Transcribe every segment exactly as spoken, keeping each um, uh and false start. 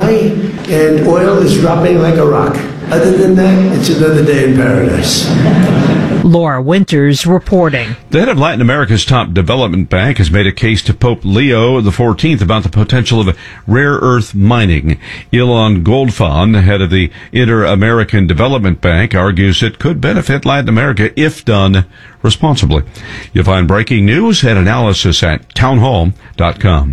high, and oil is dropping like a rock. Other than that, it's another day in paradise. Laura Winters reporting. The head of Latin America's top development bank has made a case to Pope Leo the fourteenth about the potential of rare earth mining. Ilan Goldfahn, head of the Inter-American Development Bank, argues it could benefit Latin America if done responsibly. You'll find breaking news and analysis at townhall dot com.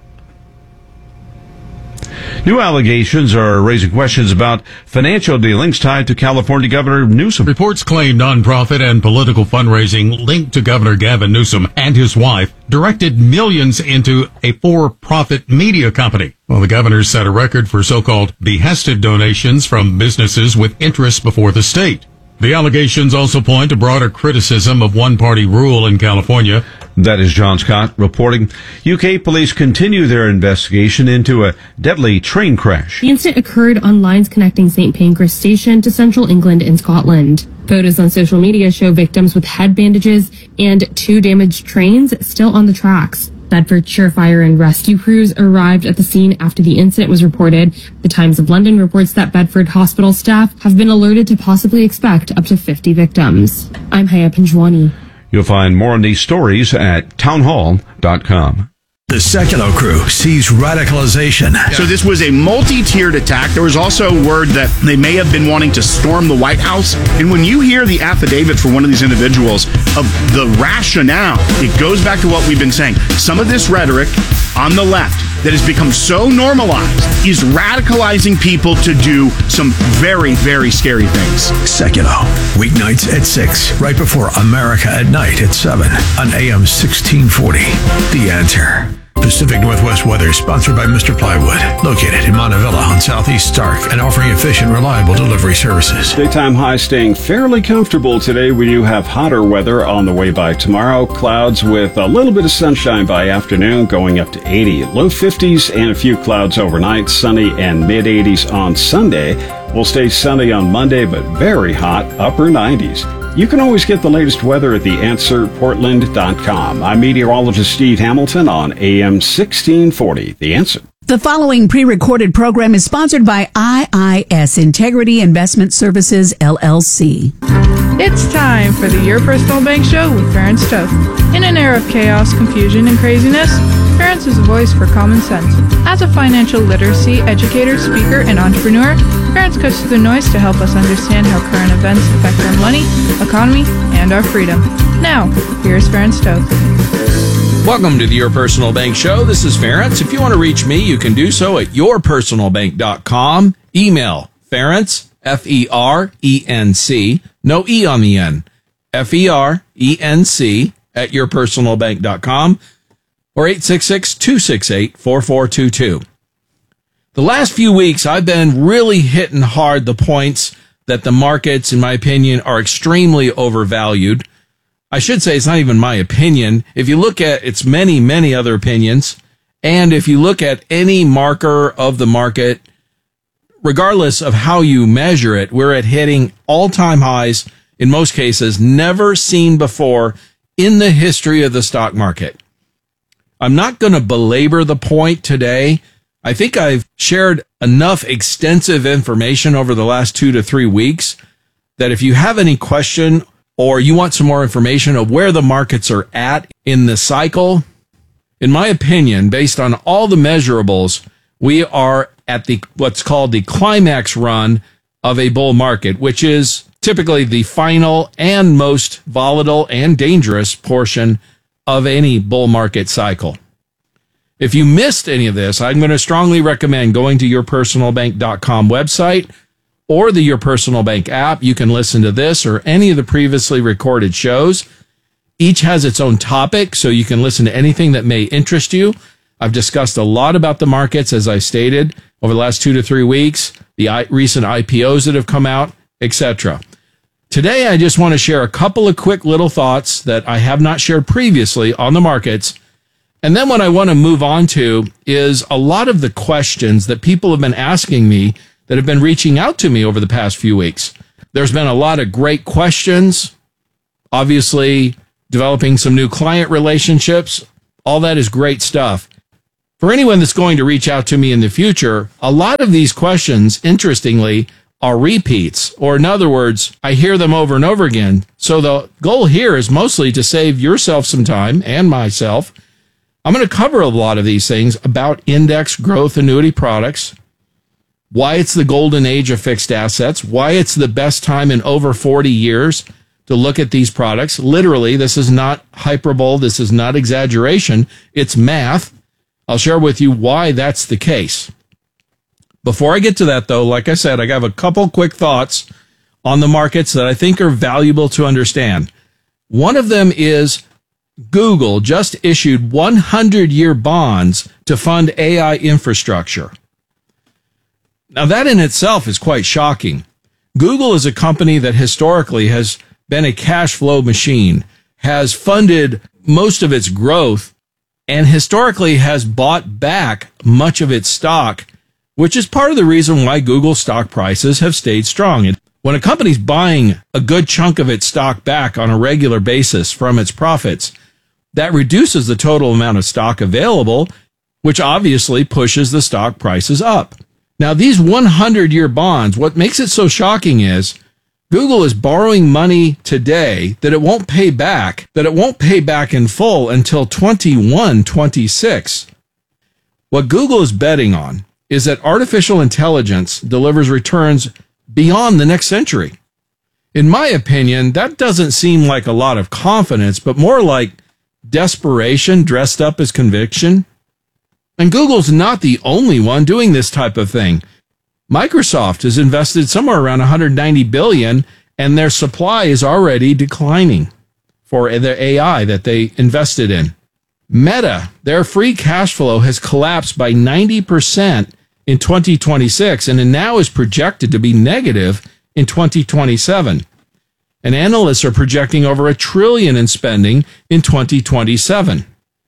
New allegations are raising questions about financial dealings tied to California Governor Newsom. Reports claim nonprofit and political fundraising linked to Governor Gavin Newsom and his wife directed millions into a for-profit media company. Well, the governor set a record for so-called behested donations from businesses with interests before the state. The allegations also point to broader criticism of one-party rule in California. That is John Scott reporting. U K police continue their investigation into a deadly train crash. The incident occurred on lines connecting Saint Pancras Station to central England in Scotland. Photos on social media show victims with head bandages and two damaged trains still on the tracks. Bedfordshire fire and rescue crews arrived at the scene after the incident was reported. The Times of London reports that Bedford hospital staff have been alerted to possibly expect up to fifty victims. I'm Haya Panjwani. You'll find more on these stories at townhall dot com. The Sekulow crew sees radicalization. So this was a multi-tiered attack. There was also word that they may have been wanting to storm the White House. And when you hear the affidavit for one of these individuals of the rationale, it goes back to what we've been saying. Some of this rhetoric on the left that has become so normalized is radicalizing people to do some very, very scary things. Sekulow, weeknights at six, right before America at Night at seven on A M sixteen forty. The Answer. Pacific Northwest weather sponsored by Mister Plywood, located in Montevilla on Southeast Stark and offering efficient, reliable delivery services. Daytime highs staying fairly comfortable today. We do have hotter weather on the way by tomorrow. Clouds with a little bit of sunshine by afternoon, going up to eighty. Low fifties and a few clouds overnight. Sunny and mid eighties on Sunday. We'll stay sunny on Monday, but very hot, upper nineties. You can always get the latest weather at the answer portland dot com. I'm meteorologist Steve Hamilton on A M sixteen forty. The Answer. The following pre-recorded program is sponsored by I I S, Integrity Investment Services, L L C. It's time for the Your Personal Bank Show with Ferenc Toth. In an era of chaos, confusion, and craziness, Ferenc is a voice for common sense. As a financial literacy educator, speaker, and entrepreneur, Ferenc cuts through the noise to help us understand how current events affect our money, economy, and our freedom. Now, here's Ferenc Toth. Welcome to the Your Personal Bank Show. This is Ferenc. If you want to reach me, you can do so at your personal bank dot com. Email Ferenc, F E R E N C, no E on the end, F E R E N C at your personal bank dot com, or eight six six, two six eight, four four two two. The last few weeks, I've been really hitting hard the points that the markets, in my opinion, are extremely overvalued. I should say it's not even my opinion. If you look at its many, many other opinions, and if you look at any marker of the market, regardless of how you measure it, we're at hitting all-time highs, in most cases, never seen before in the history of the stock market. I'm not going to belabor the point today. I think I've shared enough extensive information over the last two to three weeks that if you have any question or you want some more information of where the markets are at in the cycle, in my opinion, based on all the measurables, we are at the what's called the climax run of a bull market, which is typically the final and most volatile and dangerous portion of any bull market cycle. If you missed any of this, I'm going to strongly recommend going to your personal bank dot com website or the Your Personal Bank app. You can listen to this or any of the previously recorded shows. Each has its own topic, so you can listen to anything that may interest you. I've discussed a lot about the markets, as I stated, over the last two to three weeks, the I- recent I P Os that have come out, et cetera. Today, I just want to share a couple of quick little thoughts that I have not shared previously on the markets. And then what I want to move on to is a lot of the questions that people have been asking me that have been reaching out to me over the past few weeks. There's been a lot of great questions, obviously developing some new client relationships. All that is great stuff. For anyone that's going to reach out to me in the future, a lot of these questions, interestingly, are repeats, or in other words, I hear them over and over again. So the goal here is mostly to save yourself some time and myself. I'm going to cover a lot of these things about index growth annuity products, why it's the golden age of fixed assets, why it's the best time in over forty years to look at these products. Literally, this is not hyperbole. This is not exaggeration. It's math. I'll share with you why that's the case. Before I get to that, though, like I said, I have a couple quick thoughts on the markets that I think are valuable to understand. One of them is Google just issued hundred-year bonds to fund A I infrastructure. Now, that in itself is quite shocking. Google is a company that historically has been a cash flow machine, has funded most of its growth, and historically has bought back much of its stock, which is part of the reason why Google stock prices have stayed strong. When a company's buying a good chunk of its stock back on a regular basis from its profits, that reduces the total amount of stock available, which obviously pushes the stock prices up. Now, these hundred-year bonds, what makes it so shocking is Google is borrowing money today that it won't pay back, that it won't pay back in full until twenty-one twenty-six. What Google is betting on is that artificial intelligence delivers returns beyond the next century. In my opinion, that doesn't seem like a lot of confidence, but more like desperation dressed up as conviction. And Google's not the only one doing this type of thing. Microsoft has invested somewhere around one hundred ninety billion dollars, and their supply is already declining for their A I that they invested in. Meta, their free cash flow has collapsed by ninety percent in twenty twenty-six, and it now is projected to be negative in twenty twenty-seven. And analysts are projecting over a trillion in spending in twenty twenty-seven.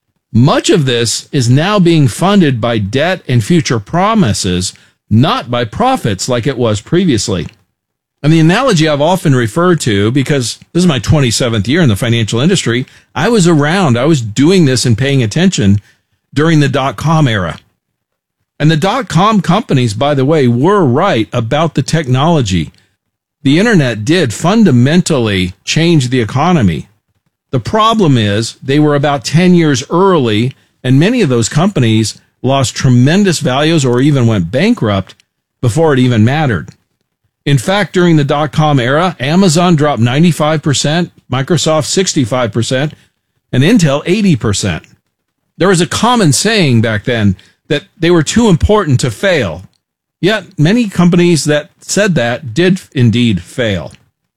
Much of this is now being funded by debt and future promises, not by profits like it was previously. And the analogy I've often referred to, because this is my twenty-seventh year in the financial industry, I was around, I was doing this and paying attention during the dot-com era. And the dot-com companies, by the way, were right about the technology. The internet did fundamentally change the economy. The problem is they were about ten years early, and many of those companies lost tremendous values or even went bankrupt before it even mattered. In fact, during the dot-com era, Amazon dropped ninety-five percent, Microsoft sixty-five percent, and Intel eighty percent. There was a common saying back then that they were too important to fail. Yet many companies that said that did indeed fail.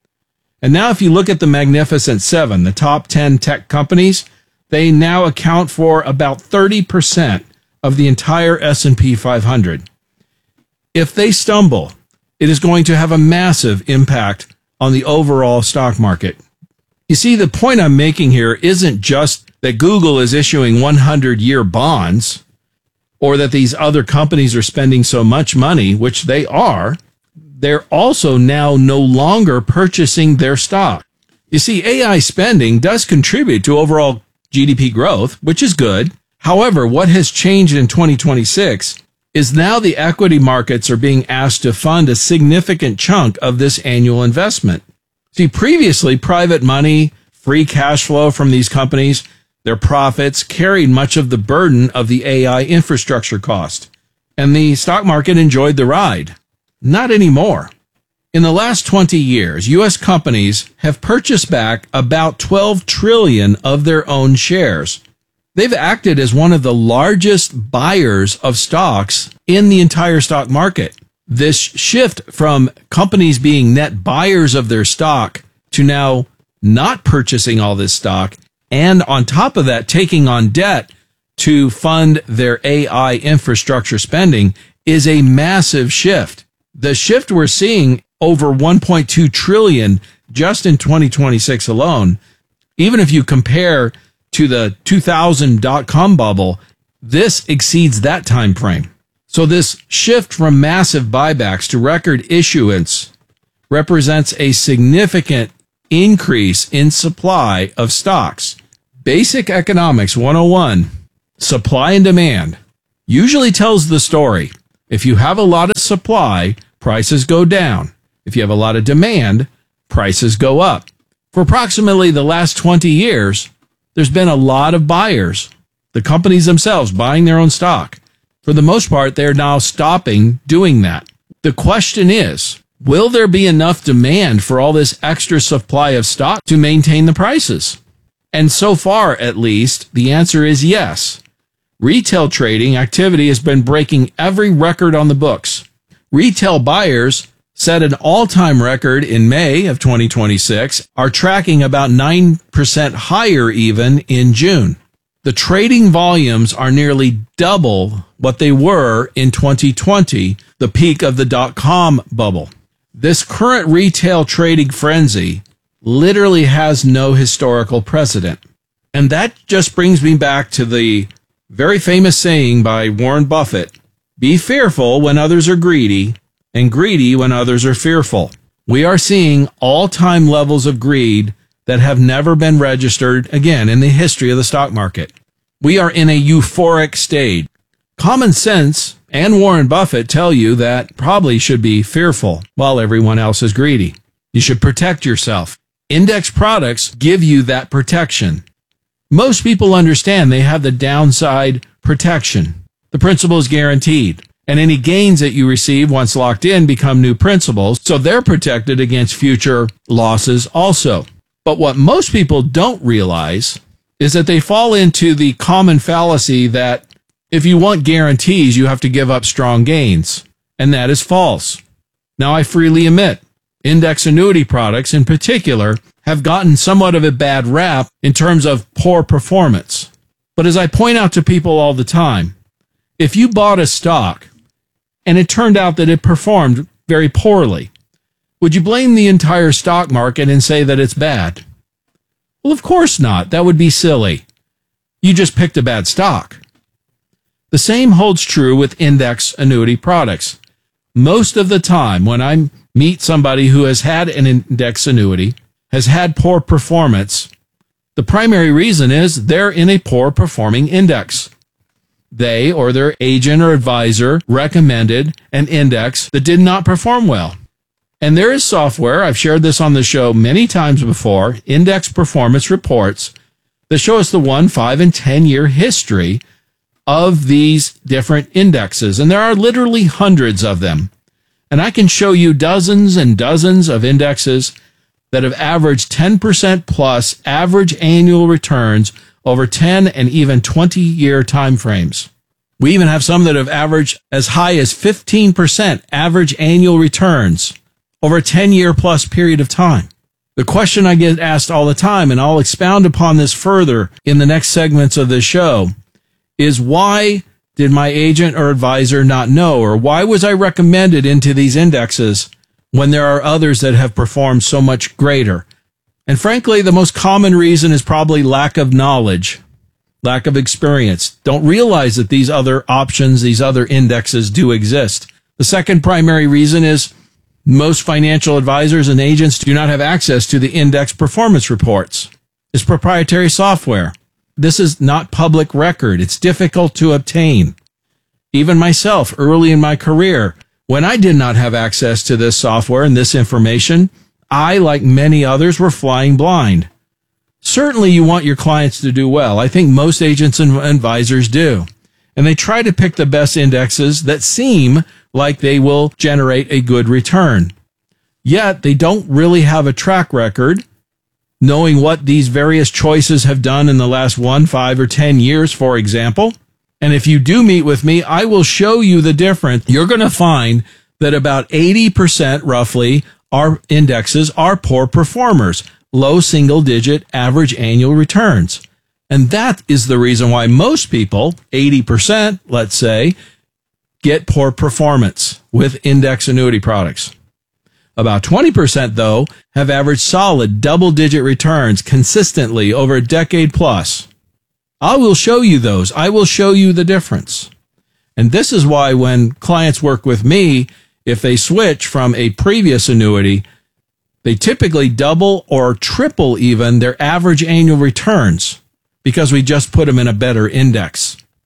And now if you look at the Magnificent Seven, the top ten tech companies, they now account for about thirty percent of the entire S and P five hundred. If they stumble, it is going to have a massive impact on the overall stock market. You see, the point I'm making here isn't just that Google is issuing hundred-year bonds or that these other companies are spending so much money, which they are. They're also now no longer purchasing their stock. You see, A I spending does contribute to overall G D P growth, which is good. However, what has changed in twenty twenty-six is now the equity markets are being asked to fund a significant chunk of this annual investment. See, previously, private money, free cash flow from these companies, their profits carried much of the burden of the A I infrastructure cost, and the stock market enjoyed the ride. Not anymore. In the last twenty years, U S companies have purchased back about twelve trillion dollars of their own shares. They've acted as one of the largest buyers of stocks in the entire stock market. This shift from companies being net buyers of their stock to now not purchasing all this stock, and on top of that, taking on debt to fund their A I infrastructure spending, is a massive shift. The shift we're seeing over one point two trillion dollars just in twenty twenty-six alone. Even if you compare to the two thousand dot-com bubble, this exceeds that time frame. So this shift from massive buybacks to record issuance represents a significant increase in supply of stocks. Basic Economics one oh one, supply and demand. usually tells the story. If you have a lot of supply, prices go down. If you have a lot of demand, prices go up. For approximately the last twenty years, there's been a lot of buyers, the companies themselves buying their own stock. For the most part, they're now stopping doing that. The question is, will there be enough demand for all this extra supply of stock to maintain the prices? And so far, at least, the answer is yes. Retail trading activity has been breaking every record on the books. Retail buyers set an all-time record in May of twenty twenty-six, are tracking about nine percent higher even in June. The trading volumes are nearly double what they were in twenty twenty, the peak of the dot-com bubble. This current retail trading frenzy literally has no historical precedent. And that just brings me back to the very famous saying by Warren Buffett, be fearful when others are greedy, and greedy when others are fearful. We are seeing all-time levels of greed that have never been registered again in the history of the stock market. We are in a euphoric stage. Common sense and Warren Buffett tell you that probably should be fearful while everyone else is greedy. You should protect yourself. Index products give you that protection. Most people understand they have the downside protection. The principal is guaranteed, and any gains that you receive once locked in become new principals, so they're protected against future losses also. But what most people don't realize is that they fall into the common fallacy that if you want guarantees, you have to give up strong gains, and that is false. Now, I freely admit, index annuity products in particular have gotten somewhat of a bad rap in terms of poor performance. But as I point out to people all the time, if you bought a stock and it turned out that it performed very poorly, would you blame the entire stock market and say that it's bad? Well, of course not. That would be silly. You just picked a bad stock. The same holds true with index annuity products. Most of the time when I meet somebody who has had an index annuity, has had poor performance, the primary reason is they're in a poor performing index. They or their agent or advisor recommended an index that did not perform well. And there is software, I've shared this on the show many times before, index performance reports that show us the one, five, and ten year history of these different indexes. And there are literally hundreds of them. And I can show you dozens and dozens of indexes that have averaged ten percent plus average annual returns over ten and even twenty year time frames. We even have some that have averaged as high as fifteen percent average annual returns over a ten year plus period of time. The question I get asked all the time, and I'll expound upon this further in the next segments of this show, is why did my agent or advisor not know, or why was I recommended into these indexes when there are others that have performed so much greater? And frankly, the most common reason is probably lack of knowledge, lack of experience. Don't realize that these other options, these other indexes do exist. The second primary reason is most financial advisors and agents do not have access to the index performance reports. It's proprietary software. This is not public record. It's difficult to obtain. Even myself, early in my career, when I did not have access to this software and this information, I, like many others, were flying blind. Certainly you want your clients to do well. I think most agents and advisors do. And they try to pick the best indexes that seem like they will generate a good return. Yet they don't really have a track record knowing what these various choices have done in the last one, five, or ten years, for example. And if you do meet with me, I will show you the difference. You're going to find that about eighty percent roughly our indexes are poor performers, low single-digit average annual returns. And that is the reason why most people, eighty percent, let's say, get poor performance with index annuity products. About twenty percent, though, have averaged solid double-digit returns consistently over a decade plus. I will show you those. I will show you the difference. And this is why when clients work with me, if they switch from a previous annuity, they typically double or triple even their average annual returns because we just put them in a better index.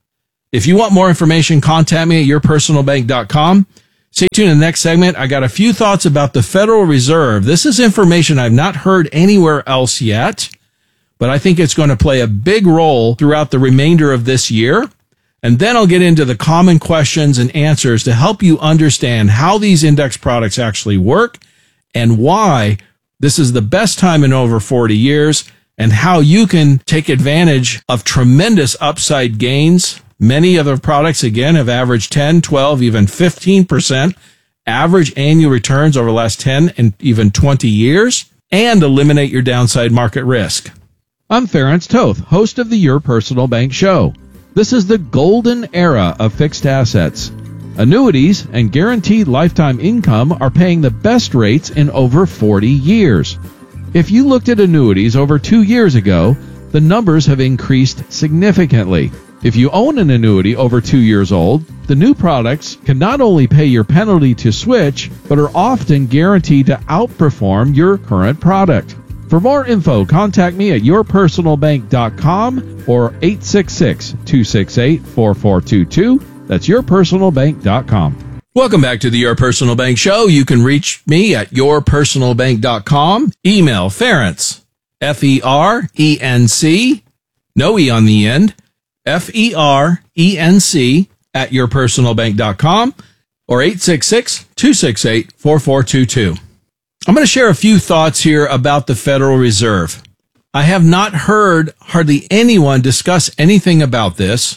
If you want more information, contact me at your personal bank dot com. Stay tuned in the next segment. I got a few thoughts about the Federal Reserve. This is information I've not heard anywhere else yet, but I think it's going to play a big role throughout the remainder of this year. And then I'll get into the common questions and answers to help you understand how these index products actually work and why this is the best time in over forty years and how you can take advantage of tremendous upside gains. Many other products, again, have averaged ten, twelve, even fifteen percent average annual returns over the last ten and even twenty years and eliminate your downside market risk. I'm Ference Toth, host of the Your Personal Bank Show. This is the golden era of fixed assets. Annuities and guaranteed lifetime income are paying the best rates in over forty years. If you looked at annuities over two years ago, the numbers have increased significantly. If you own an annuity over two years old, the new products can not only pay your penalty to switch, but are often guaranteed to outperform your current product. For more info, contact me at your personal bank dot com or eight six six, two six eight, four four two two. That's your personal bank dot com. Welcome back to the Your Personal Bank Show. You can reach me at your personal bank dot com. Email Ference, F E R E N C, no E on the end, F E R E N C at your personal bank dot com or eight six six, two six eight, four four two two. I'm going to share a few thoughts here about the Federal Reserve. I have not heard hardly anyone discuss anything about this,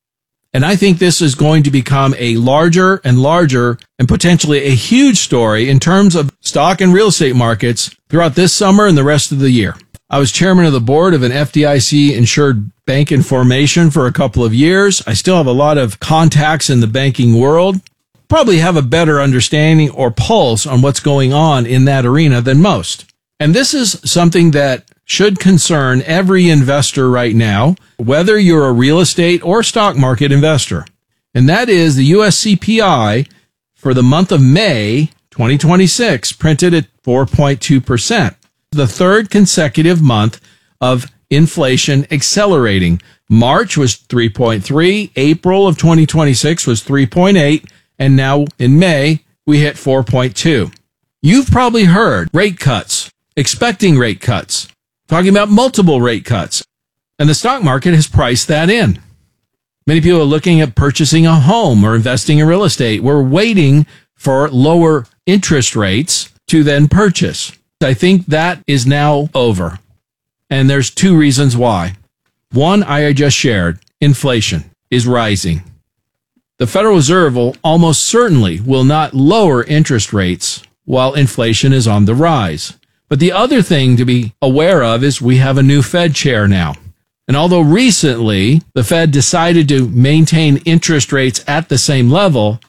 and I think this is going to become a larger and larger and potentially a huge story in terms of stock and real estate markets throughout this summer and the rest of the year. I was chairman of the board of an F D I C-insured bank in formation for a couple of years. I still have a lot of contacts in the banking world. Probably have a better understanding or pulse on what's going on in that arena than most. And this is something that should concern every investor right now, whether you're a real estate or stock market investor. And that is the U S C P I for the month of May twenty twenty-six printed at four point two percent. The third consecutive month of inflation accelerating. March was three point three, April of twenty twenty-six was three point eight, and now in May, we hit four point two. You've probably heard rate cuts, expecting rate cuts, talking about multiple rate cuts, and the stock market has priced that in. Many people are looking at purchasing a home or investing in real estate. We're waiting for lower interest rates to then purchase. I think that is now over. And there's two reasons why. One, I just shared, inflation is rising. The Federal Reserve will almost certainly will not lower interest rates while inflation is on the rise. But the other thing to be aware of is we have a new Fed chair now. And although recently the Fed decided to maintain interest rates at the same level,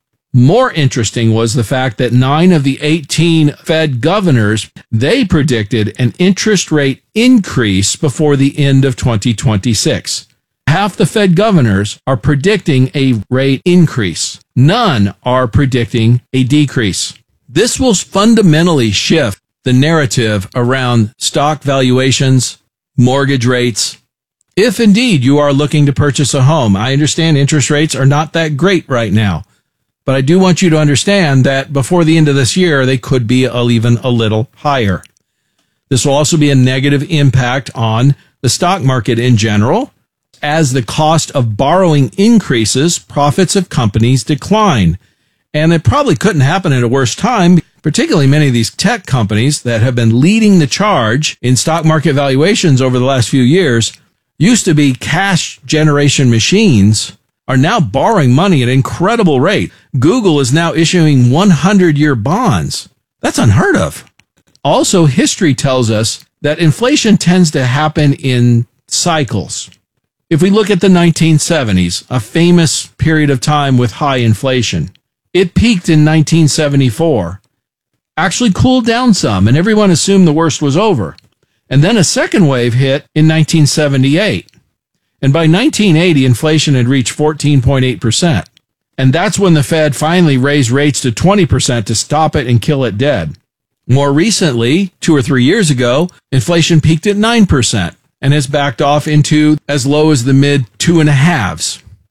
more interesting was the fact that nine of the eighteen Fed governors, they predicted an interest rate increase before the end of twenty twenty-six. Half the Fed governors are predicting a rate increase. None are predicting a decrease. This will fundamentally shift the narrative around stock valuations, mortgage rates. If indeed you are looking to purchase a home, I understand interest rates are not that great right now. But I do want you to understand that before the end of this year, they could be even a little higher. This will also be a negative impact on the stock market in general. As the cost of borrowing increases, profits of companies decline. And it probably couldn't happen at a worse time, particularly many of these tech companies that have been leading the charge in stock market valuations over the last few years, used to be cash generation machines, are now borrowing money at an incredible rate. Google is now issuing one hundred year bonds. That's unheard of. Also, history tells us that inflation tends to happen in cycles. If we look at the nineteen seventies, a famous period of time with high inflation, it peaked in nineteen seventy-four, actually cooled down some, and everyone assumed the worst was over. And then a second wave hit in nineteen seventy-eight. And by nineteen eighty, inflation had reached fourteen point eight percent. And that's when the Fed finally raised rates to twenty percent to stop it and kill it dead. More recently, two or three years ago, inflation peaked at nine percent and has backed off into as low as the mid two and a halves.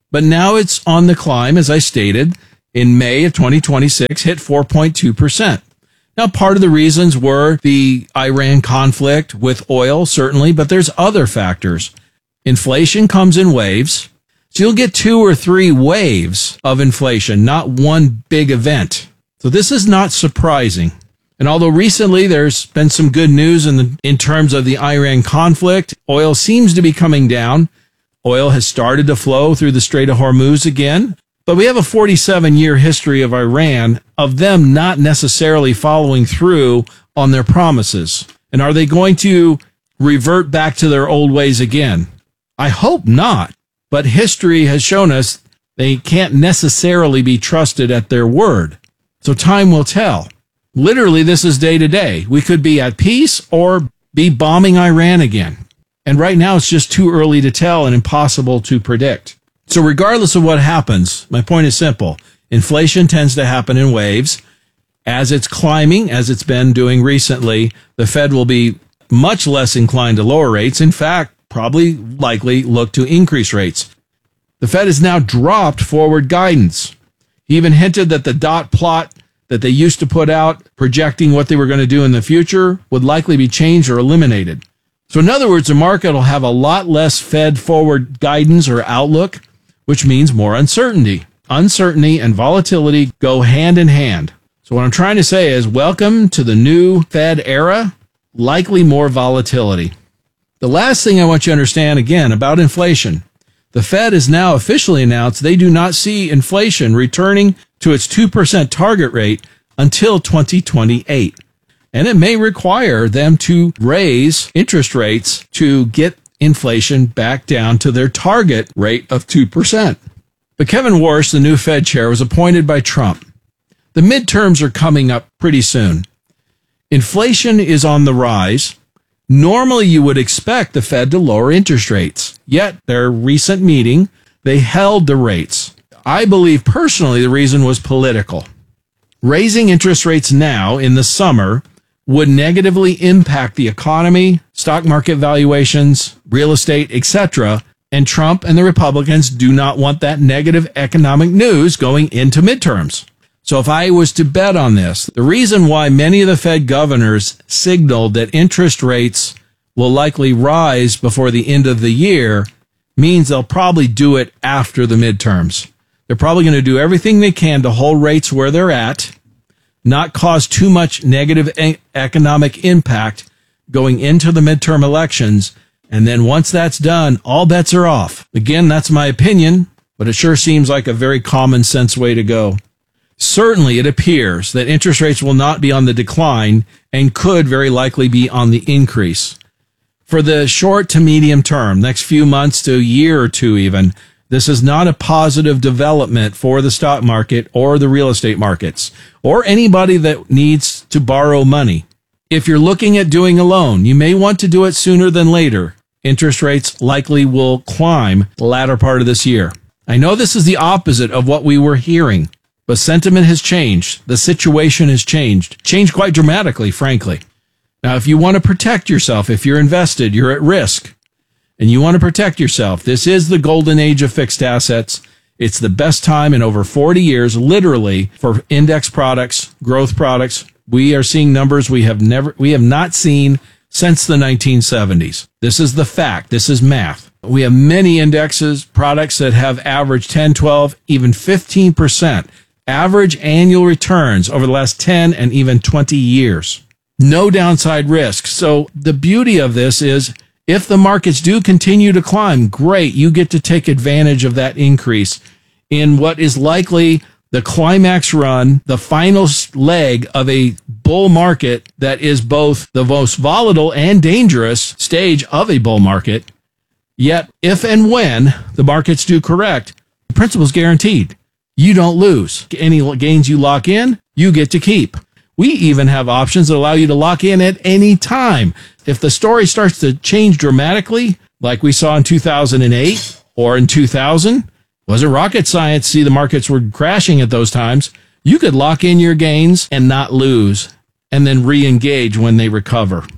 but now it's on the climb, as I stated, in May of twenty twenty-six, hit four point two percent. Now, part of the reasons were the Iran conflict with oil, certainly, but there's other factors. Inflation comes in waves, so you'll get two or three waves of inflation, not one big event. So this is not surprising. And although recently there's been some good news in the, in terms of the Iran conflict, oil seems to be coming down. Oil has started to flow through the Strait of Hormuz again. But we have a forty-seven year history of Iran, of them not necessarily following through on their promises. And are they going to revert back to their old ways again? I hope not. But history has shown us they can't necessarily be trusted at their word. So time will tell. Literally, this is day to day. We could be at peace or be bombing Iran again. And right now, it's just too early to tell and impossible to predict. So regardless of what happens, my point is simple. Inflation tends to happen in waves. As it's climbing, as it's been doing recently, the Fed will be much less inclined to lower rates. In fact, probably likely look to increase rates. The Fed has now dropped forward guidance. He even hinted that the dot plot that they used to put out projecting what they were going to do in the future would likely be changed or eliminated. So in other words, the market will have a lot less Fed forward guidance or outlook, which means more uncertainty. Uncertainty and volatility go hand in hand. So what I'm trying to say is welcome to the new Fed era, likely more volatility. The last thing I want you to understand again about inflation. The Fed has now officially announced they do not see inflation returning to its two percent target rate until twenty twenty-eight. And it may require them to raise interest rates to get inflation back down to their target rate of two percent. But Kevin Warsh, the new Fed chair, was appointed by Trump. The midterms are coming up pretty soon. Inflation is on the rise. Normally, you would expect the Fed to lower interest rates. Yet, their recent meeting, they held the rates. I believe personally the reason was political. Raising interest rates now in the summer would negatively impact the economy, stock market valuations, real estate, et cetera, and Trump and the Republicans do not want that negative economic news going into midterms. So if I was to bet on this, the reason why many of the Fed governors signaled that interest rates will likely rise before the end of the year means they'll probably do it after the midterms. They're probably going to do everything they can to hold rates where they're at, not cause too much negative e- economic impact going into the midterm elections. And then once that's done, all bets are off. Again, that's my opinion, but it sure seems like a very common sense way to go. Certainly, it appears that interest rates will not be on the decline and could very likely be on the increase. For the short to medium term, next few months to a year or two even, this is not a positive development for the stock market or the real estate markets or anybody that needs to borrow money. If you're looking at doing a loan, you may want to do it sooner than later. Interest rates likely will climb the latter part of this year. I know this is the opposite of what we were hearing. But sentiment has changed. The situation has changed. Changed quite dramatically, frankly. Now, if you want to protect yourself, if you're invested, you're at risk, and you want to protect yourself, this is the golden age of fixed assets. It's the best time in over forty years, literally, for index products, growth products. We are seeing numbers we have never, we have not seen since the nineteen seventies. This is the fact. This is math. We have many indexes, products that have averaged ten, twelve, even fifteen percent. Average annual returns over the last ten and even twenty years. No downside risk. So the beauty of this is if the markets do continue to climb, great. You get to take advantage of that increase in what is likely the climax run, the final leg of a bull market that is both the most volatile and dangerous stage of a bull market. Yet if and when the markets do correct, the principal is guaranteed. You don't lose. Any gains you lock in, you get to keep. We even have options that allow you to lock in at any time. If the story starts to change dramatically, like we saw in two thousand eight or in two thousand, wasn't rocket science. See, the markets were crashing at those times. You could lock in your gains and not lose, and then re-engage when they recover.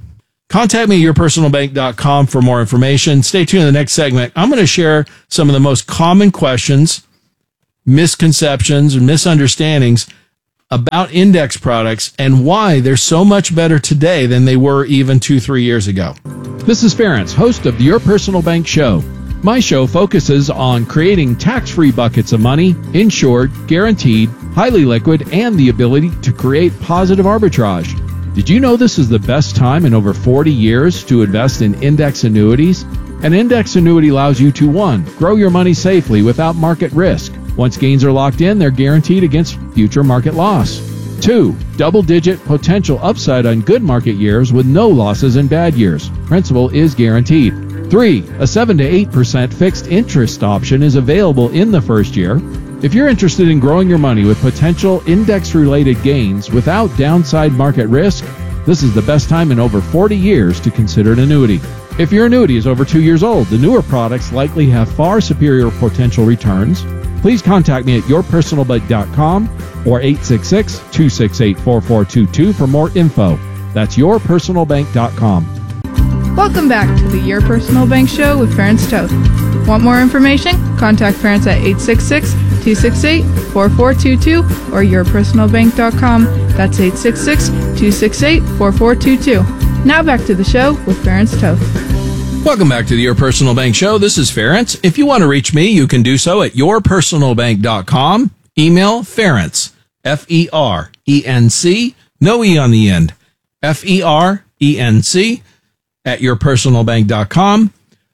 Contact me at your personal bank dot com for more information. Stay tuned in the next segment. I'm going to share some of the most common questions, misconceptions, and misunderstandings about index products and why they're so much better today than they were even two, three years ago. This is Ference, host of the Your Personal Bank Show. My show focuses on creating tax-free buckets of money, insured, guaranteed, highly liquid, and the ability to create positive arbitrage. Did you know this is the best time in over forty years to invest in index annuities? An index annuity allows you to, one, grow your money safely without market risk. Once gains are locked in, they're guaranteed against future market loss. Two, double-digit potential upside on good market years with no losses in bad years. Principal is guaranteed. Three, a seven to eight percent fixed interest option is available in the first year. If you're interested in growing your money with potential index-related gains without downside market risk, this is the best time in over forty years to consider an annuity. If your annuity is over two years old, the newer products likely have far superior potential returns. Please contact me at your personal bank dot com or eight six six, two six eight, four four two two for more info. That's your personal bank dot com. Welcome back to the Your Personal Bank Show with Ference Toth. Want more information? Contact Ference at eight six six, two six eight, four four two two or your personal bank dot com. That's eight six six, two six eight, four four two two. Now back to the show with Ference Toth. Welcome back to the Your Personal Bank Show. This is Ference. If you want to reach me, you can do so at your personal bank dot com. Email Ference, F E R E N C, no E on the end, F E R E N C, at your personal bank dot com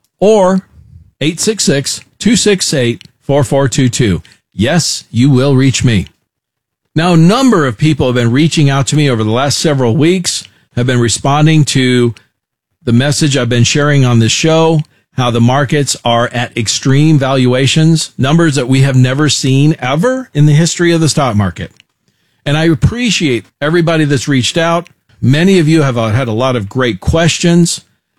or eight six six, two six eight, four four two two. Yes, you will reach me. Now, a number of people have been reaching out to me over the last several weeks, have been responding to the message I've been sharing on this show, how the markets are at extreme valuations, numbers that we have never seen ever in the history of the stock market. And I appreciate everybody that's reached out. Many of you have had a lot of great questions.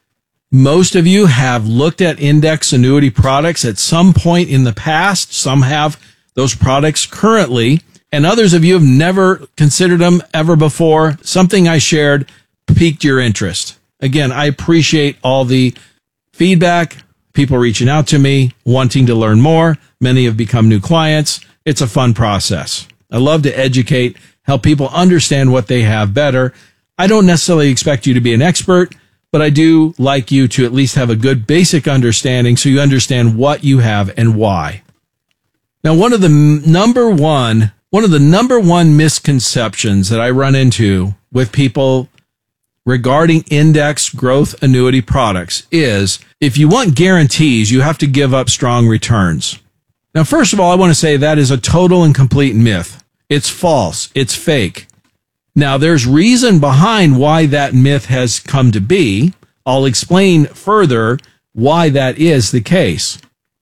Most of you have looked at index annuity products at some point in the past. Some have those products currently, and others of you have never considered them ever before. Something I shared piqued your interest. Again, I appreciate all the feedback, people reaching out to me, wanting to learn more. Many have become new clients. It's a fun process. I love to educate, help people understand what they have better. I don't necessarily expect you to be an expert, but I do like you to at least have a good basic understanding so you understand what you have and why. Now, one of the number one, one of the number one misconceptions that I run into with people regarding index growth annuity products is if you want guarantees, you have to give up strong returns. Now, first of all, I want to say that is a total and complete myth. It's false. It's fake. Now, there's reason behind why that myth has come to be. I'll explain further why that is the case.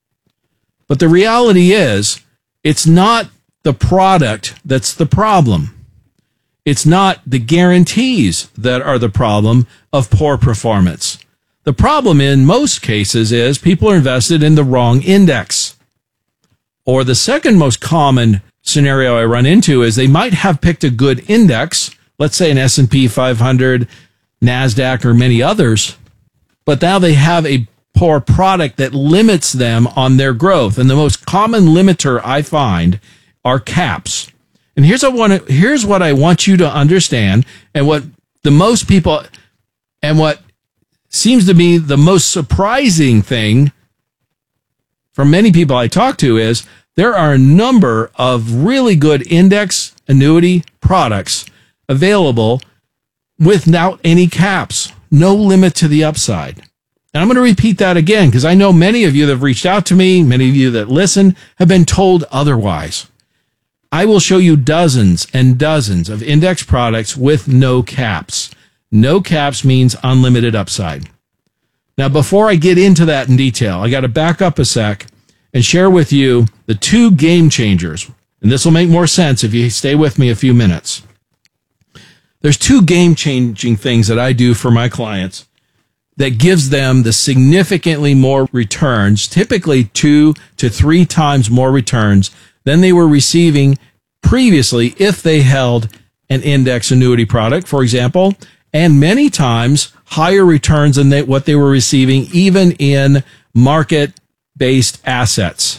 But the reality is, it's not the product that's the problem. It's not the guarantees that are the problem of poor performance. The problem in most cases is people are invested in the wrong index. Or the second most common scenario I run into is they might have picked a good index, let's say an S and P five hundred, NASDAQ, or many others, but now they have a poor product that limits them on their growth. And the most common limiter I find are caps. And here's, I want to, here's what I want you to understand, and what the most people, and what seems to be the most surprising thing from many people I talk to is there are a number of really good index annuity products available without any caps, no limit to the upside. And I'm going to repeat that again because I know many of you that have reached out to me, many of you that listen, have been told otherwise. I will show you dozens and dozens of index products with no caps. No caps means unlimited upside. Now, before I get into that in detail, I got to back up a sec and share with you the two game changers. And this will make more sense if you stay with me a few minutes. There's two game-changing things that I do for my clients that gives them the significantly more returns, typically two to three times more returns than they were receiving previously if they held an index annuity product, for example, and many times higher returns than they, what they were receiving even in market-based assets.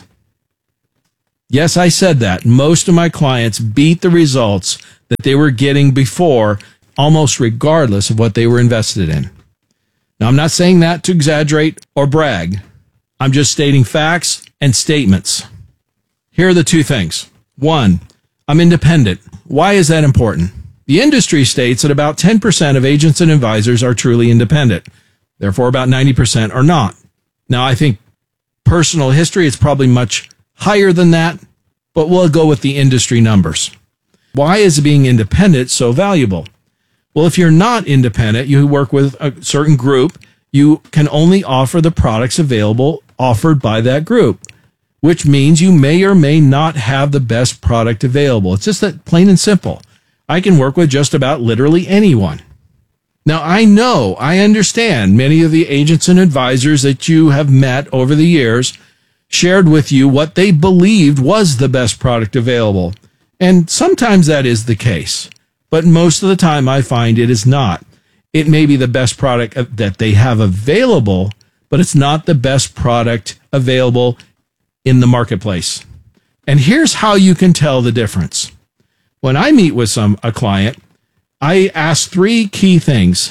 Yes, I said that. Most of my clients beat the results that they were getting before, almost regardless of what they were invested in. Now, I'm not saying that to exaggerate or brag. I'm just stating facts and statements. Here are the two things. One, I'm independent. Why is that important? The industry states that about ten percent of agents and advisors are truly independent. Therefore, about ninety percent are not. Now, I think personal history, it's probably much higher than that, but we'll go with the industry numbers. Why is being independent so valuable? Well, if you're not independent, you work with a certain group, you can only offer the products available offered by that group, which means you may or may not have the best product available. It's just that plain and simple. I can work with just about literally anyone. Now, I know, I understand many of the agents and advisors that you have met over the years shared with you what they believed was the best product available. And sometimes that is the case. But most of the time I find it is not. It may be the best product that they have available, but it's not the best product available in the marketplace. And here's how you can tell the difference. When I meet with some a client, I ask three key things: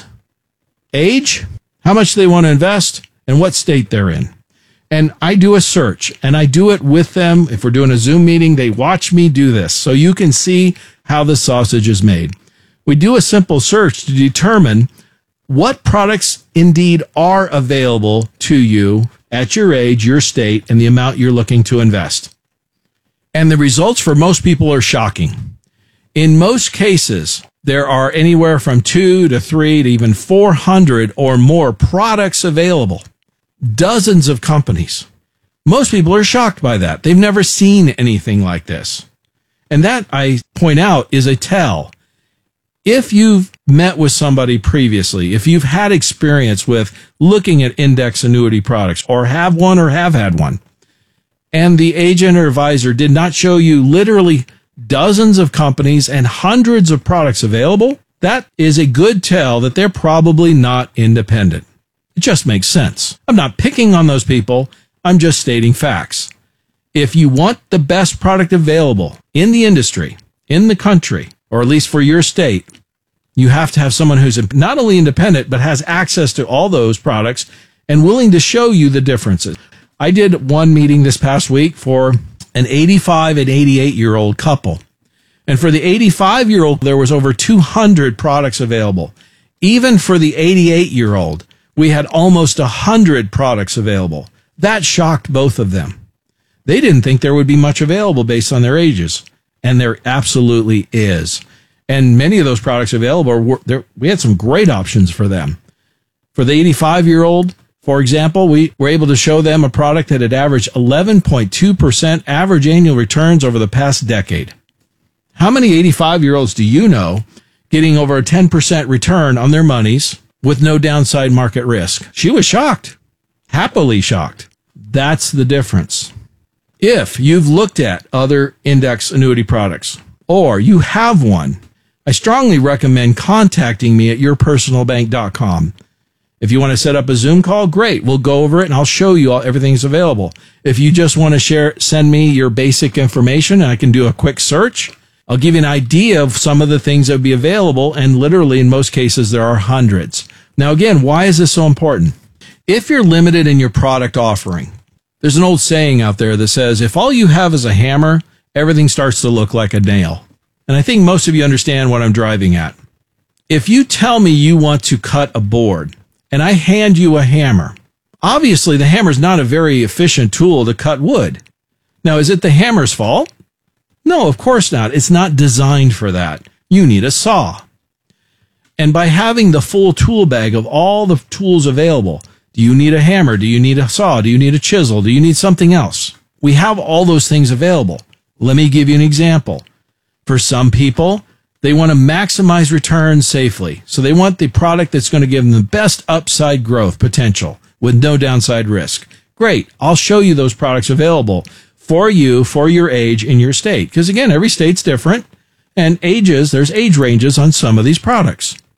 age, how much they want to invest, and what state they're in. And I do a search, and I do it with them. If we're doing a Zoom meeting, they watch me do this, so you can see how the sausage is made. We do a simple search to determine what products indeed are available to you at your age, your state, and the amount you're looking to invest. And the results for most people are shocking. In most cases, there are anywhere from two to three to even four hundred or more products available. Dozens of companies. Most people are shocked by that. They've never seen anything like this. And that, I point out, is a tell. If you've met with somebody previously, if you've had experience with looking at index annuity products, or have one or have had one, and the agent or advisor did not show you literally dozens of companies and hundreds of products available, that is a good tell that they're probably not independent. It just makes sense. I'm not picking on those people. I'm just stating facts. If you want the best product available in the industry, in the country, or at least for your state, you have to have someone who's not only independent, but has access to all those products and willing to show you the differences. I did one meeting this past week for an eighty-five and eighty-eight year old couple. And for the eighty-five year old, there was over two hundred products available. Even for the eighty-eight year old, we had almost one hundred products available. That shocked both of them. They didn't think there would be much available based on their ages. And there absolutely is. And many of those products available, were, there, we had some great options for them. For the eighty-five year old, for example, we were able to show them a product that had averaged eleven point two percent average annual returns over the past decade. How many eighty-five year olds do you know getting over a ten percent return on their monies with no downside market risk? She was shocked, happily shocked. That's the difference. If you've looked at other index annuity products, or you have one, I strongly recommend contacting me at your personal bank dot com. If you want to set up a Zoom call, great. We'll go over it and I'll show you all everything's available. If you just want to share, send me your basic information and I can do a quick search. I'll give you an idea of some of the things that would be available, and literally in most cases there are hundreds. Now again, why is this so important? If you're limited in your product offering, there's an old saying out there that says, if all you have is a hammer, everything starts to look like a nail. And I think most of you understand what I'm driving at. If you tell me you want to cut a board, and I hand you a hammer, obviously the hammer is not a very efficient tool to cut wood. Now, is it the hammer's fault? No, of course not. It's not designed for that. You need a saw. And by having the full tool bag of all the tools available, do you need a hammer? Do you need a saw? Do you need a chisel? Do you need something else? We have all those things available. Let me give you an example. For some people, they want to maximize returns safely. So they want the product that's going to give them the best upside growth potential with no downside risk. Great. I'll show you those products available for you, for your age in your state. Because again, every state's different, and ages, there's age ranges on some of these products.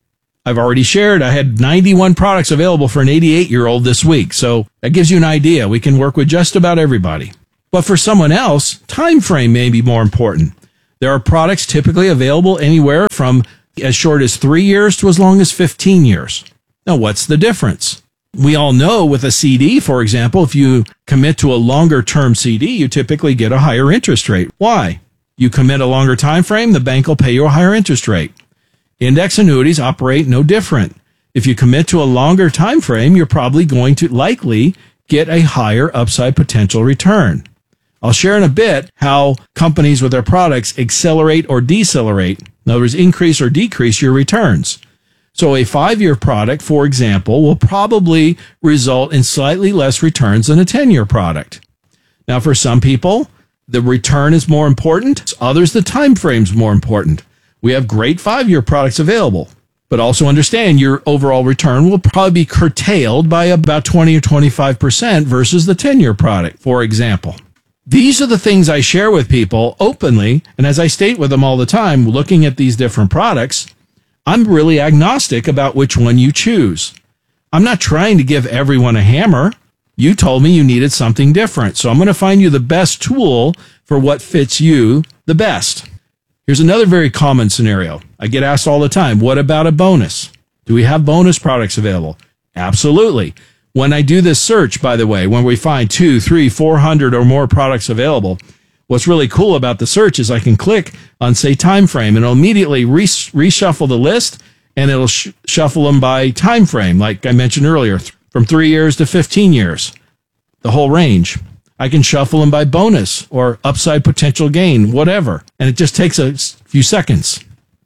I've already shared I had ninety-one products available for an eighty-eight-year-old this week. So that gives you an idea. We can work with just about everybody. But for someone else, time frame may be more important. There are products typically available anywhere from as short as three years to as long as fifteen years. Now, what's the difference? We all know with a C D, for example, if you commit to a longer term C D, you typically get a higher interest rate. Why? You commit a longer time frame, the bank will pay you a higher interest rate. Index annuities operate no different. If you commit to a longer time frame, you're probably going to likely get a higher upside potential return. I'll share in a bit how companies with their products accelerate or decelerate. In other words, increase or decrease your returns. So a five-year product, for example, will probably result in slightly less returns than a ten-year product. Now, for some people, the return is more important. Others, the time frame is more important. We have great five-year products available, but also understand your overall return will probably be curtailed by about twenty or twenty-five percent versus the ten-year product, for example. These are the things I share with people openly, and as I state with them all the time, looking at these different products, I'm really agnostic about which one you choose. I'm not trying to give everyone a hammer. You told me you needed something different, so I'm going to find you the best tool for what fits you the best. Here's another very common scenario. I get asked all the time, what about a bonus? Do we have bonus products available? Absolutely. When I do this search, by the way, when we find two, three, four hundred or more products available, what's really cool about the search is I can click on, say, time frame, and it'll immediately res- reshuffle the list, and it'll sh- shuffle them by time frame, like I mentioned earlier, th- from three years to fifteen years, the whole range. I can shuffle them by bonus or upside potential gain, whatever, and it just takes a few seconds.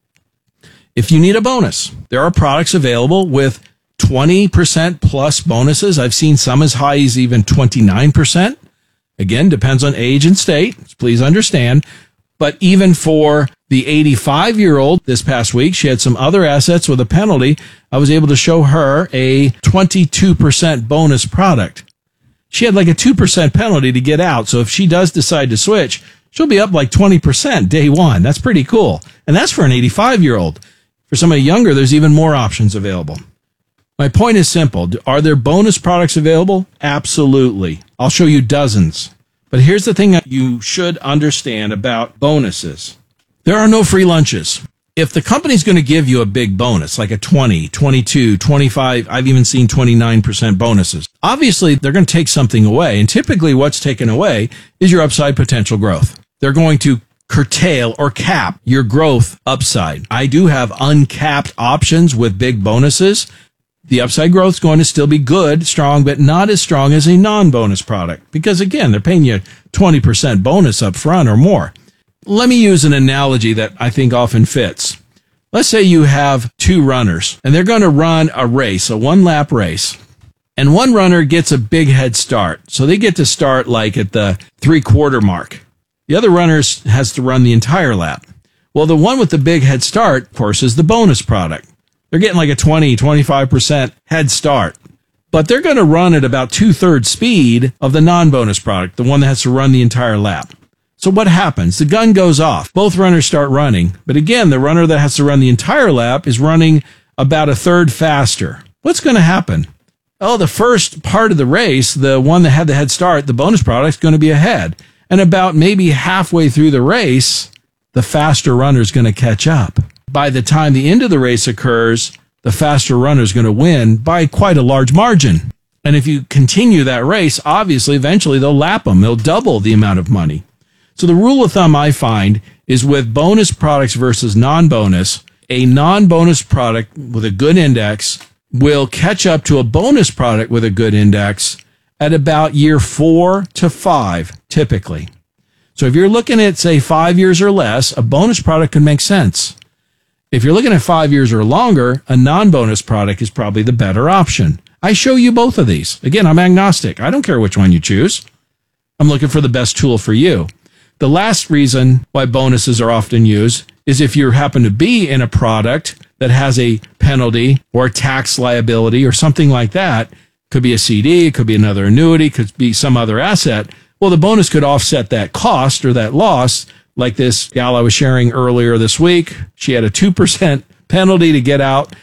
If you need a bonus, there are products available with twenty percent plus bonuses. I've seen some as high as even twenty-nine percent. Again, depends on age and state. Please understand. But even for the eighty-five-year-old this past week, she had some other assets with a penalty. I was able to show her a twenty-two percent bonus product. She had like a two percent penalty to get out. So if she does decide to switch, she'll be up like twenty percent day one. That's pretty cool. And that's for an eighty-five-year-old. For somebody younger, there's even more options available. My point is simple. Are there bonus products available? Absolutely. I'll show you dozens. But here's the thing that you should understand about bonuses. There are no free lunches. If the company's going to give you a big bonus, like a twenty, twenty-two, twenty-five, I've even seen twenty-nine percent bonuses, obviously they're going to take something away. And typically what's taken away is your upside potential growth. They're going to curtail or cap your growth upside. I do have uncapped options with big bonuses. The upside growth is going to still be good, strong, but not as strong as a non-bonus product. Because again, they're paying you twenty percent bonus up front or more. Let me use an analogy that I think often fits. Let's say you have two runners and they're going to run a race, a one lap race. And one runner gets a big head start. So they get to start like at the three quarter mark. The other runner has to run the entire lap. Well, the one with the big head start, of course, is the bonus product. They're getting like a twenty, twenty-five percent head start, but they're going to run at about two-thirds speed of the non-bonus product, the one that has to run the entire lap. So what happens? The gun goes off. Both runners start running, but again, the runner that has to run the entire lap is running about a third faster. What's going to happen? Oh, the first part of the race, the one that had the head start, the bonus product, is going to be ahead. And about maybe halfway through the race, the faster runner is going to catch up. By the time the end of the race occurs, the faster runner is going to win by quite a large margin. And if you continue that race, obviously, eventually they'll lap them. They'll double the amount of money. So the rule of thumb I find is with bonus products versus non-bonus, a non-bonus product with a good index will catch up to a bonus product with a good index at about year four to five, typically. So if you're looking at, say, five years or less, a bonus product can make sense. If you're looking at five years or longer, a non-bonus product is probably the better option. I show you both of these. Again, I'm agnostic. I don't care which one you choose. I'm looking for the best tool for you. The last reason why bonuses are often used is if you happen to be in a product that has a penalty or a tax liability or something like that. Could be a C D, it could be another annuity, could be some other asset. Well, the bonus could offset that cost or that loss. Like this gal I was sharing earlier this week, she had a two percent penalty to get out.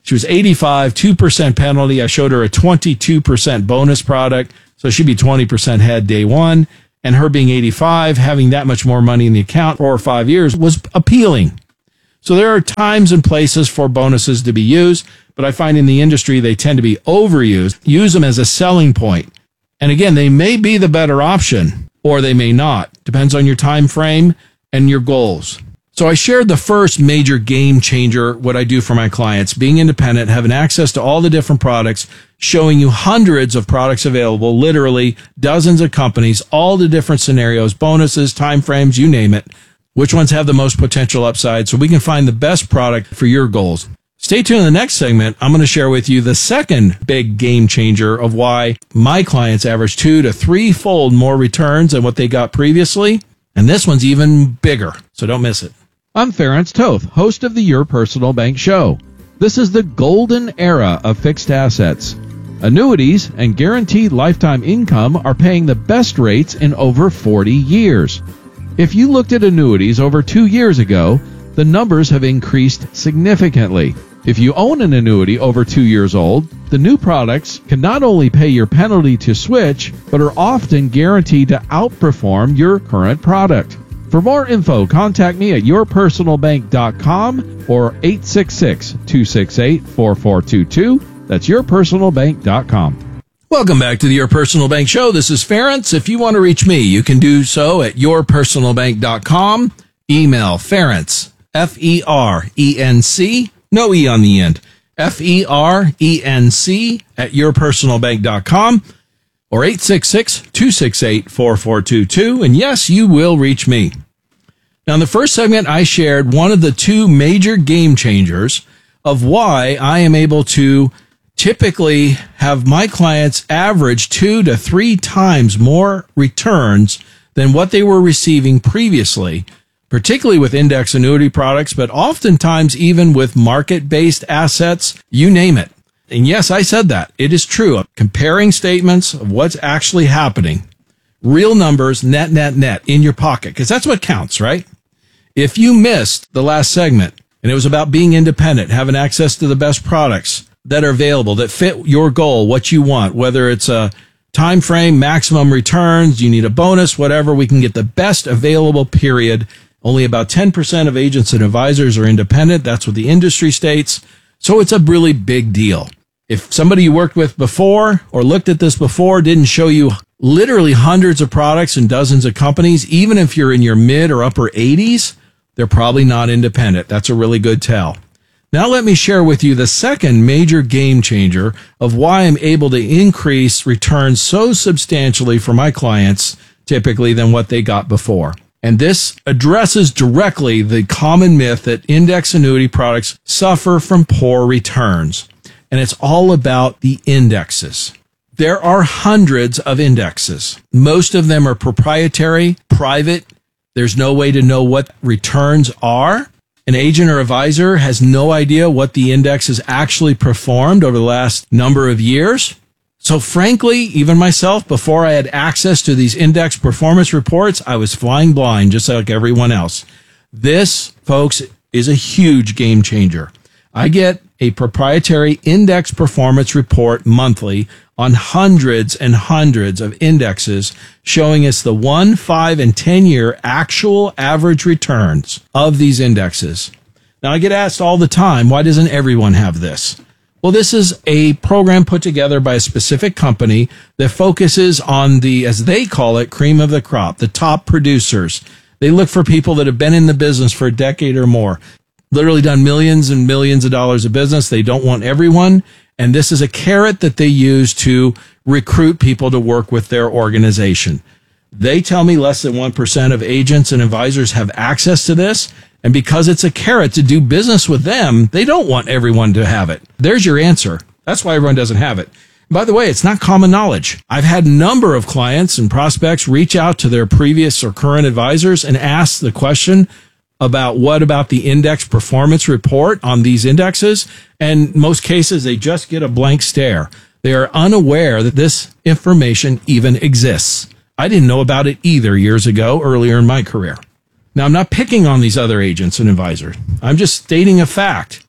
She was eighty-five, two percent penalty. I showed her a twenty-two percent bonus product, so she'd be twenty percent head day one. And her being eighty-five, having that much more money in the account for five years was appealing. So there are times and places for bonuses to be used, but I find in the industry they tend to be overused. Use them as a selling point. And again, they may be the better option, or they may not. Depends on your time frame and your goals. So I shared the first major game changer, what I do for my clients, being independent, having access to all the different products, showing you hundreds of products available, literally dozens of companies, all the different scenarios, bonuses, time frames, you name it. Which ones have the most potential upside so we can find the best product for your goals. Stay tuned in the next segment. I'm going to share with you the second big game changer of why my clients average two to three fold more returns than what they got previously. And this one's even bigger, so don't miss it. I'm Ference Toth, host of the Your Personal Bank Show. This is the golden era of fixed assets. Annuities and guaranteed lifetime income are paying the best rates in over forty years. If you looked at annuities over two years ago, the numbers have increased significantly. If you own an annuity over two years old, the new products can not only pay your penalty to switch, but are often guaranteed to outperform your current product. For more info, contact me at your personal bank dot com or eight six six, two six eight, four four two two. That's your personal bank dot com. Welcome back to the Your Personal Bank Show. This is Ference. If you want to reach me, you can do so at your personal bank dot com. Email Ference, F E R E N C, no E on the end, F E R E N C at your personal bank dot com or eight six six, two six eight, four four two two. And yes, you will reach me. Now, in the first segment, I shared one of the two major game changers of why I am able to typically have my clients average two to three times more returns than what they were receiving previously, particularly with index annuity products, but oftentimes even with market-based assets, you name it. And yes, I said that. It is true. Comparing statements of what's actually happening, real numbers, net, net, net in your pocket, because that's what counts, right? If you missed the last segment and it was about being independent, having access to the best products that are available, that fit your goal, what you want, whether it's a time frame, maximum returns, you need a bonus, whatever, we can get the best available period. Only about ten percent of agents and advisors are independent. That's what the industry states. So it's a really big deal. If somebody you worked with before or looked at this before didn't show you literally hundreds of products and dozens of companies, even if you're in your mid or upper eighties, they're probably not independent. That's a really good tell. Now let me share with you the second major game changer of why I'm able to increase returns so substantially for my clients typically than what they got before. And this addresses directly the common myth that index annuity products suffer from poor returns. And it's all about the indexes. There are hundreds of indexes. Most of them are proprietary, private. There's no way to know what returns are. An agent or advisor has no idea what the index has actually performed over the last number of years. So frankly, even myself, before I had access to these index performance reports, I was flying blind just like everyone else. This, folks, is a huge game changer. I get a proprietary index performance report monthly on hundreds and hundreds of indexes showing us the one, five, and ten year actual average returns of these indexes. Now, I get asked all the time, why doesn't everyone have this? Well, this is a program put together by a specific company that focuses on the, as they call it, cream of the crop, the top producers. They look for people that have been in the business for a decade or more, literally done millions and millions of dollars of business. They don't want everyone. And this is a carrot that they use to recruit people to work with their organization. They tell me less than one percent of agents and advisors have access to this. And because it's a carrot to do business with them, they don't want everyone to have it. There's your answer. That's why everyone doesn't have it. By the way, it's not common knowledge. I've had a number of clients and prospects reach out to their previous or current advisors and ask the question about what about the index performance report on these indexes. And in most cases, they just get a blank stare. They are unaware that this information even exists. I didn't know about it either years ago, earlier in my career. Now, I'm not picking on these other agents and advisors. I'm just stating a fact.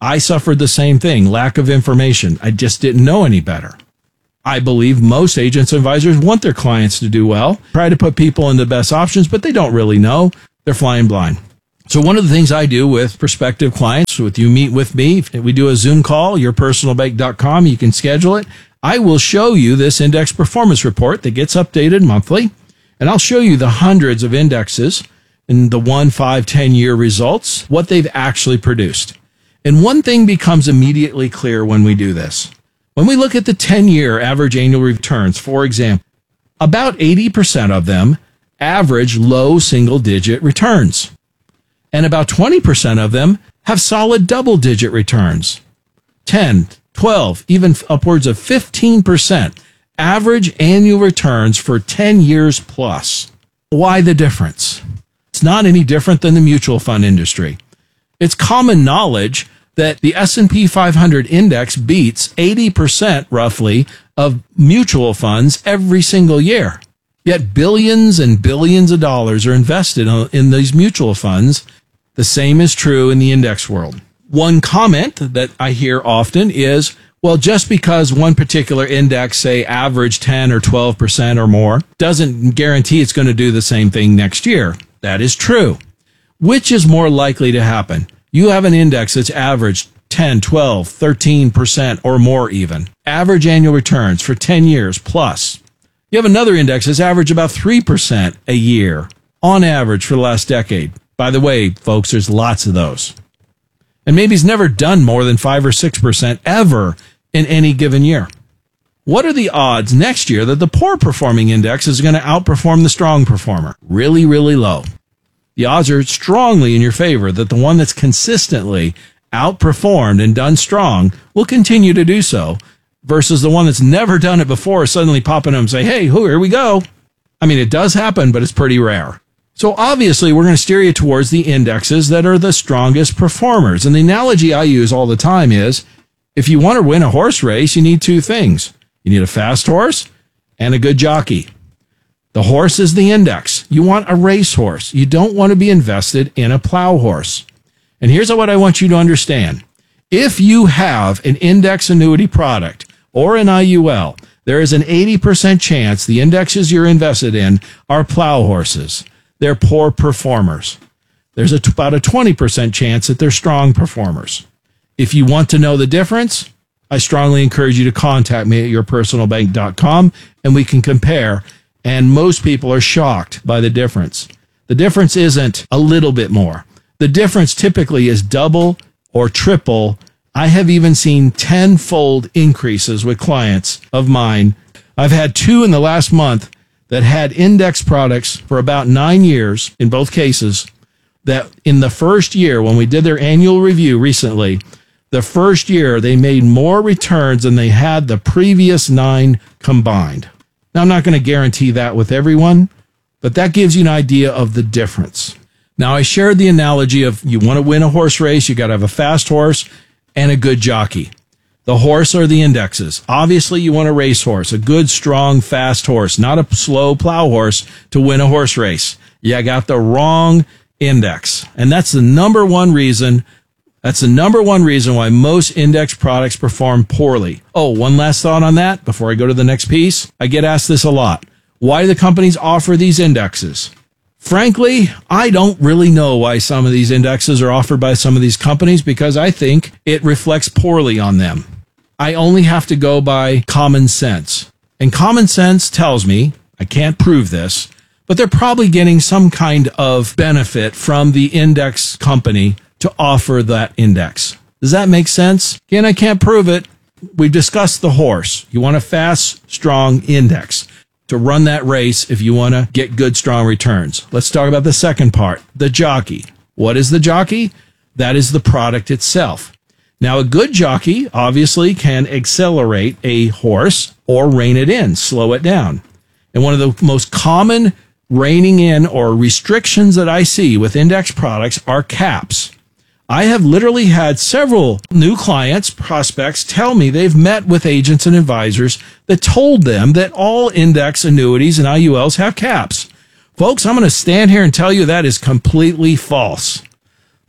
I suffered the same thing, lack of information. I just didn't know any better. I believe most agents and advisors want their clients to do well, try to put people in the best options, but they don't really know. They're flying blind. So one of the things I do with prospective clients, with you meet with me, we do a Zoom call, your personal bank dot com, you can schedule it. I will show you this index performance report that gets updated monthly, and I'll show you the hundreds of indexes and the one, five, ten year results, what they've actually produced. And one thing becomes immediately clear when we do this. When we look at the ten year average annual returns, for example, about eighty percent of them average low single digit returns. And about twenty percent of them have solid double digit returns. ten, twelve, even upwards of fifteen percent average annual returns for ten years plus. Why the difference? It's not any different than the mutual fund industry. It's common knowledge that the S and P five hundred index beats eighty percent roughly of mutual funds every single year. Yet billions and billions of dollars are invested in these mutual funds. The same is true in the index world. One comment that I hear often is, well, just because one particular index, say, average ten or twelve percent or more, doesn't guarantee it's going to do the same thing next year. That is true. Which is more likely to happen? You have an index that's averaged ten, twelve, thirteen percent or more even. Average annual returns for ten years plus. You have another index that's averaged about three percent a year on average for the last decade. By the way, folks, there's lots of those. And maybe he's never done more than five or six percent ever in any given year. What are the odds next year that the poor performing index is going to outperform the strong performer? Really, really low. The odds are strongly in your favor that the one that's consistently outperformed and done strong will continue to do so versus the one that's never done it before suddenly popping up and say, hey, here we go. I mean, it does happen, but it's pretty rare. So obviously, we're going to steer you towards the indexes that are the strongest performers. And the analogy I use all the time is, if you want to win a horse race, you need two things. You need a fast horse and a good jockey. The horse is the index. You want a racehorse. You don't want to be invested in a plow horse. And here's what I want you to understand. If you have an index annuity product or an I U L, there is an eighty percent chance the indexes you're invested in are plow horses. They're poor performers. There's a, about a twenty percent chance that they're strong performers. If you want to know the difference, I strongly encourage you to contact me at your personal bank dot com and we can compare. And most people are shocked by the difference. The difference isn't a little bit more. The difference typically is double or triple. I have even seen tenfold increases with clients of mine. I've had two in the last month that had index products for about nine years in both cases, that in the first year, when we did their annual review recently, the first year they made more returns than they had the previous nine combined. Now, I'm not going to guarantee that with everyone, but that gives you an idea of the difference. Now, I shared the analogy of you want to win a horse race, you got to have a fast horse and a good jockey. The horse are the indexes. Obviously, you want a racehorse, a good, strong, fast horse, not a slow plow horse to win a horse race. You got the wrong index. And that's the number one reason That's the number one reason why most index products perform poorly. Oh, one last thought on that before I go to the next piece. I get asked this a lot. Why do the companies offer these indexes? Frankly, I don't really know why some of these indexes are offered by some of these companies because I think it reflects poorly on them. I only have to go by common sense. And common sense tells me, I can't prove this, but they're probably getting some kind of benefit from the index company to offer that index. Does that make sense? Again, I can't prove it. We discussed the horse. You want a fast, strong index to run that race if you want to get good, strong returns. Let's talk about the second part, the jockey. What is the jockey? That is the product itself. Now, a good jockey obviously can accelerate a horse or rein it in, slow it down. And one of the most common reining in or restrictions that I see with index products are caps. I have literally had several new clients, prospects, tell me they've met with agents and advisors that told them that all index annuities and I U Ls have caps. Folks, I'm going to stand here and tell you that is completely false.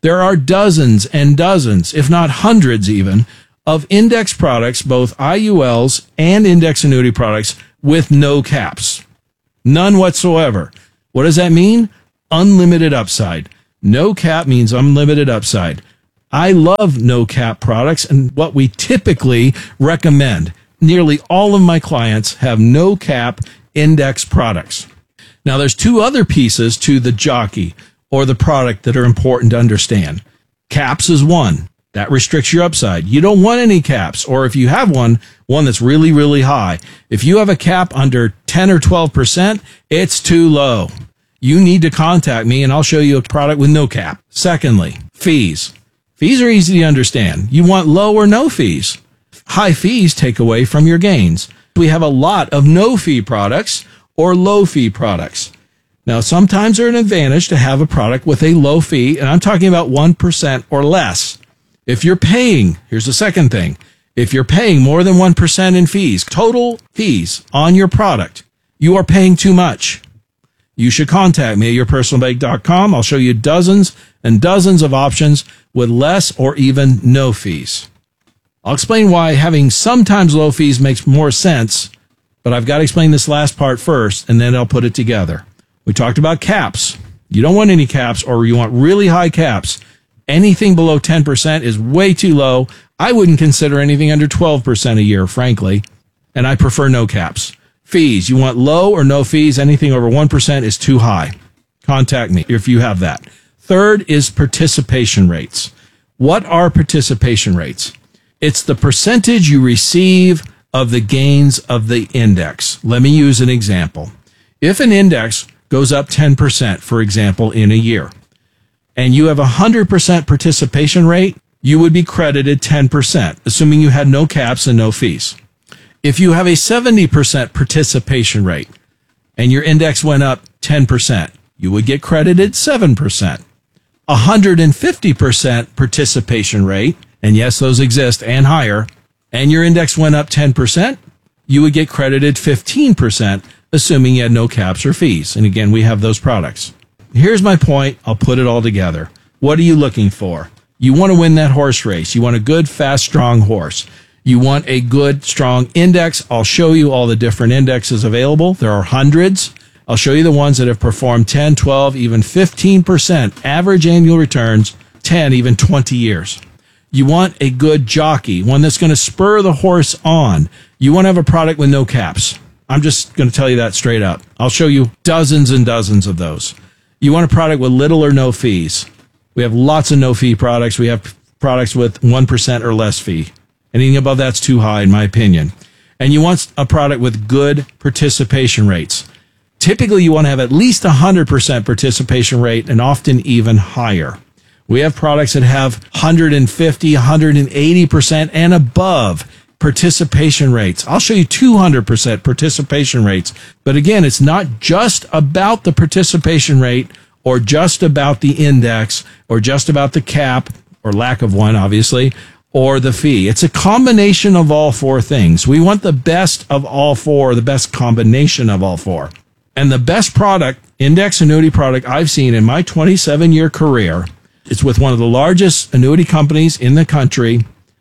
There are dozens and dozens, if not hundreds even, of index products, both I U Ls and index annuity products, with no caps. None whatsoever. What does that mean? Unlimited upside. No cap means unlimited upside. I love no cap products, and what we typically recommend. Nearly all of my clients have no cap index products. Now, there's two other pieces to the jockey or the product that are important to understand. Caps is one. That restricts your upside. You don't want any caps, or if you have one, one that's really, really high. If you have a cap under ten or twelve percent, it's too low. You need to contact me and I'll show you a product with no cap. Secondly, fees. Fees are easy to understand. You want low or no fees. High fees take away from your gains. We have a lot of no fee products or low fee products. Now, sometimes they're an advantage to have a product with a low fee, and I'm talking about one percent or less. If you're paying, here's the second thing. If you're paying more than one percent in fees, total fees on your product, you are paying too much. You should contact me at your personal bank dot com. I'll show you dozens and dozens of options with less or even no fees. I'll explain why having sometimes low fees makes more sense, but I've got to explain this last part first, and then I'll put it together. We talked about caps. You don't want any caps, or you want really high caps. Anything below ten percent is way too low. I wouldn't consider anything under twelve percent a year, frankly, and I prefer no caps. Fees, you want low or no fees. Anything over one percent is too high. Contact me if you have that. Third is participation rates. What are participation rates? It's the percentage you receive of the gains of the index. Let me use an example. If an index goes up ten percent, for example, in a year, and you have a one hundred percent participation rate, you would be credited ten percent, assuming you had no caps and no fees. If you have a seventy percent participation rate and your index went up ten percent, you would get credited seven percent. one hundred fifty percent participation rate, and yes, those exist and higher, and your index went up ten percent, you would get credited fifteen percent, assuming you had no caps or fees. And again, we have those products. Here's my point. I'll put it all together. What are you looking for? You want to win that horse race. You want a good, fast, strong horse. You want a good, strong index. I'll show you all the different indexes available. There are hundreds. I'll show you the ones that have performed ten, twelve, even fifteen percent average annual returns, ten, even twenty years. You want a good jockey, one that's going to spur the horse on. You want to have a product with no caps. I'm just going to tell you that straight up. I'll show you dozens and dozens of those. You want a product with little or no fees. We have lots of no-fee products. We have products with one percent or less fee. Anything above that's too high, in my opinion. And you want a product with good participation rates. Typically, you want to have at least one hundred percent participation rate and often even higher. We have products that have one hundred fifty, one hundred eighty percent and above participation rates. I'll show you two hundred percent participation rates. But again, it's not just about the participation rate or just about the index or just about the cap or lack of one, obviously, or the fee. It's a combination of all four things. We want the best of all four, the best combination of all four. And the best product, index annuity product I've seen in my twenty-seven year career, it's with one of the largest annuity companies in the country,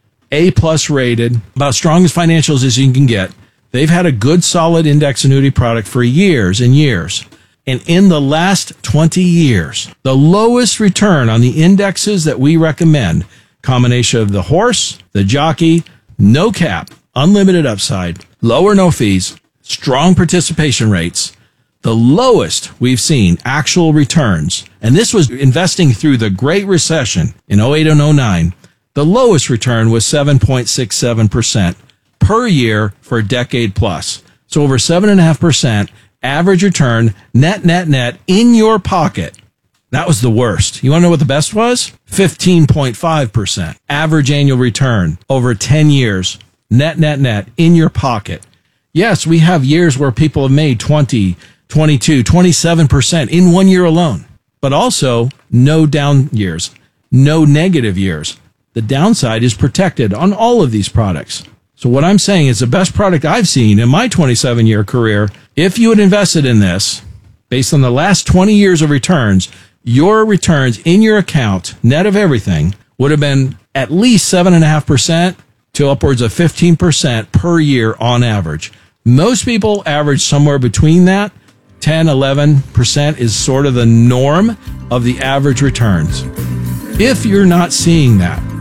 A plus rated, about as strong as financials as you can get. They've had a good, solid index annuity product for years and years. And in the last twenty years, the lowest return on the indexes that we recommend, combination of the horse, the jockey, no cap, unlimited upside, low or no fees, strong participation rates, the lowest we've seen actual returns. And this was investing through the Great Recession in oh eight and oh nine. The lowest return was seven point six seven percent per year for a decade plus. So over seven point five percent average return, net, net, net, in your pocket. That was the worst. You want to know what the best was? fifteen point five percent average annual return over ten years, net, net, net, in your pocket. Yes, we have years where people have made twenty, twenty-two, twenty-seven percent in one year alone, but also no down years, no negative years. The downside is protected on all of these products. So what I'm saying is the best product I've seen in my twenty-seven year career, if you had invested in this, based on the last twenty years of returns, your returns in your account, net of everything, would have been at least seven point five percent to upwards of fifteen percent per year on average. Most people average somewhere between that. ten, eleven percent is sort of the norm of the average returns. If you're not seeing that,